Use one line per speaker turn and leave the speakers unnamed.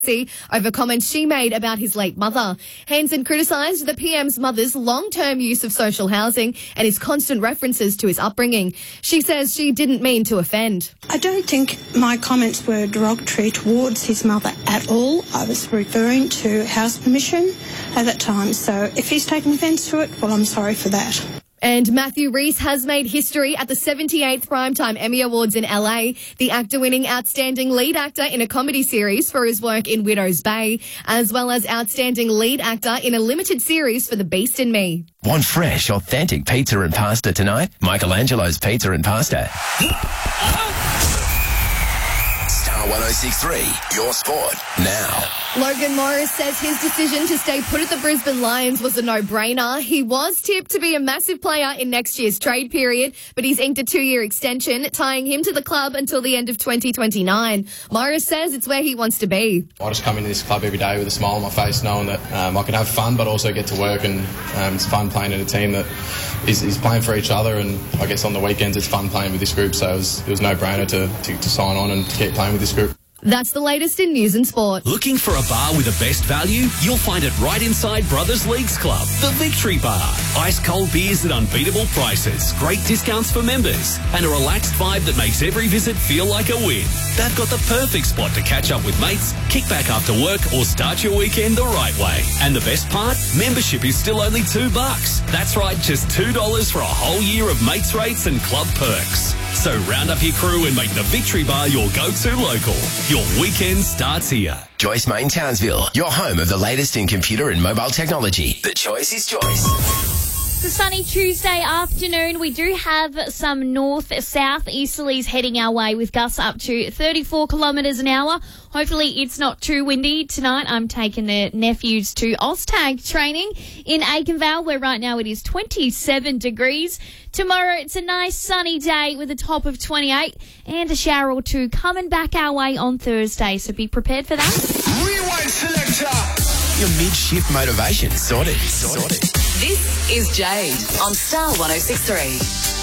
over comments she made about his late mother. Hanson criticised the PM's mother's long-term use of social housing and his constant references to his upbringing. She says she didn't mean to offend.
I don't think my comments were derogatory towards his mother at all. I was referring to house permission at that time, so if he's taken offence to it, well, I'm sorry for that.
And Matthew Rhys has made history at the 78th Primetime Emmy Awards in LA, the actor winning Outstanding Lead Actor in a Comedy Series for his work in Widow's Bay, as well as Outstanding Lead Actor in a Limited Series for The Beast in Me.
Want fresh, authentic pizza and pasta tonight? Michelangelo's Pizza and Pasta. Star 106.3, your sport now.
Logan Morris says his decision to stay put at the Brisbane Lions was a no-brainer. He was tipped to be a massive player in next year's trade period, but he's inked a 2-year extension, tying him to the club until the end of 2029. Morris says it's where he wants to be.
I just come into this club every day with a smile on my face, knowing that I can have fun but also get to work, and it's fun playing in a team that is playing for each other, and I guess on the weekends it's fun playing with this group, so it was no-brainer to sign on and keep playing with this group.
That's the latest in news and sport.
Looking for a bar with the best value? You'll find it right inside Brothers Leagues Club, the Victory Bar. Ice-cold beers at unbeatable prices, great discounts for members, and a relaxed vibe that makes every visit feel like a win. They've got the perfect spot to catch up with mates, kick back after work, or start your weekend the right way. And the best part? Membership is still only $2. That's right, just $2 for a whole year of mates rates and club perks. So round up your crew and make the Victory Bar your go-to local. Your weekend starts here.
Joyce Main Townsville, your home of the latest in computer and mobile technology. The choice is Joyce.
It's a sunny Tuesday afternoon. We do have some north-south easterlies heading our way with gusts up to 34 kilometres an hour. Hopefully it's not too windy. Tonight I'm taking the nephews to Oztag training in Aikenvale, where right now it is 27 degrees. Tomorrow it's a nice sunny day with a top of 28 and a shower or two coming back our way on Thursday, so be prepared for that.
Rewind selector. Your mid-shift motivation sorted.
This is Jade on Star 106.3.